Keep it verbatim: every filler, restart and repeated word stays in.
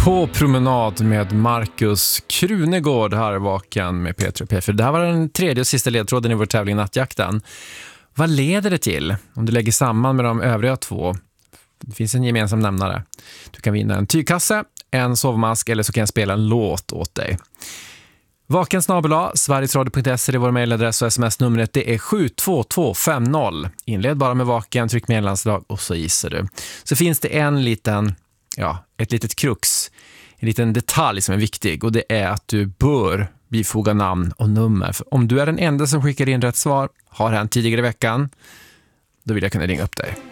På promenad med Marcus Krunegård här vaken med Peter och P. För det här var den tredje och sista ledtråden i vår tävling Nattjakten. Vad leder det till om du lägger samman med de övriga två? Det finns en gemensam nämnare. Du kan vinna en tygkasse, en sovmask eller så kan jag spela en låt åt dig. Vaken snabel A, sverigesradio punkt se är vår mejladress och sms-numret det är sju två två fem noll. Inled bara med vaken, tryck meddelandslag och så gissar du. Så finns det en liten, ja, ett litet krux, en liten detalj som är viktig och det är att du bör bifoga namn och nummer. För om du är den enda som skickar in rätt svar, har hänt tidigare i veckan, då vill jag kunna ringa upp dig.